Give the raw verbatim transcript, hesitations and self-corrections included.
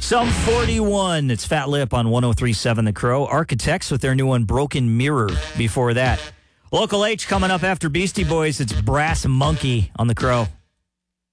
Sum forty-one. It's Fat Lip on one oh three point seven The Crow. Architects with their new one, Broken Mirror, before that. Local H coming up after Beastie Boys. It's Brass Monkey on The Crow.